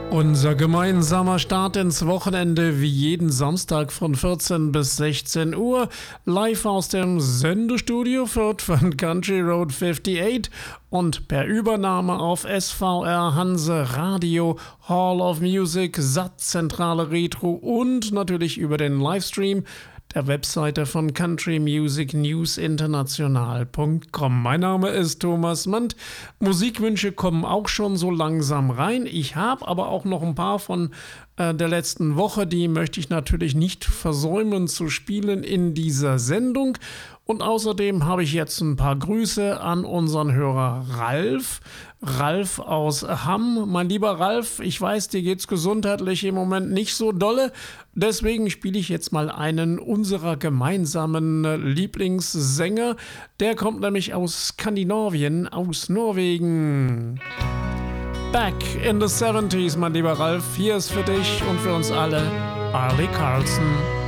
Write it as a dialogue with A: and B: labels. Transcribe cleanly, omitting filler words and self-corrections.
A: Unser gemeinsamer Start ins Wochenende wie jeden Samstag von 14 bis 16 Uhr, live aus dem Sendestudio Fürth von Country Road 58 und per Übernahme auf SVR Hanse Radio, Hall of Music, Satzzentrale Retro und natürlich über den Livestream der Webseite von countrymusicnewsinternational.com. Mein Name ist Thomas Mandt. Musikwünsche kommen auch schon so langsam rein. Ich habe aber auch noch ein paar von der letzten Woche, die möchte ich natürlich nicht versäumen zu spielen in dieser Sendung. Und außerdem habe ich jetzt ein paar Grüße an unseren Hörer Ralf. Ralf aus Hamm. Mein lieber Ralf, ich weiß, dir geht's gesundheitlich im Moment nicht so dolle. Deswegen spiele ich jetzt mal einen unserer gemeinsamen Lieblingssänger. Der kommt nämlich aus Skandinavien, aus Norwegen. Back in the 70s, mein lieber Ralf. Hier ist für dich und für uns alle Arlie Carlson.